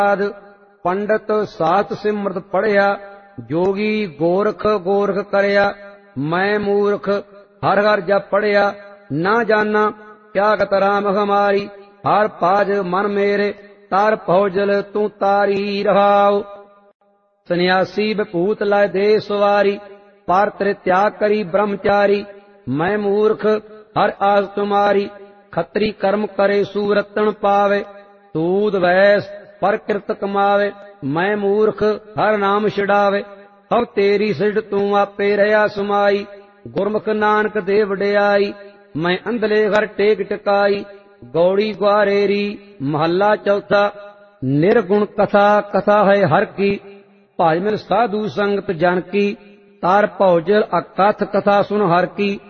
पंडित सात सिमरत पढ़िया, जोगी गोरख गोरख करया। मैं मूर्ख हर हर जप पढ़िया, ना जाना क्या गत राम हमारी। हर पाज मन मेरे तार भौजल तू तारी रहाओ। सन्यासी विभूत लय दे सवारी, पर त्रित्याग करी ब्रह्मचारी। मैं मूर्ख हर आस तुम्हारी, खत्री कर्म करे सूरतन पावे। सूद वैस पर कृत कमावे, मैं मूर्ख हर नाम छिड़ावे। हव तेरी सिड तू आपे रहा समाई, गुरमुख नानक दे वडियाई। मैं अंधले घर टेक टिकाई, गौड़ी ग्वारेरी महला चौथा। निर्गुण कथा कथा है हर की, भाज मिल साधु संगत जन की। तार भौजल अकथ कथा सुन हर की।